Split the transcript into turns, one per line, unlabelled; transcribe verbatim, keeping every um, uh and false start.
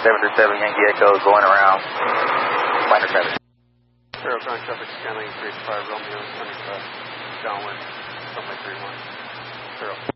seven three seven Yankee Echo going around minor traffic.
Zero ground traffic scanning three five Romeo seventy-five downwind runway three one. Zero.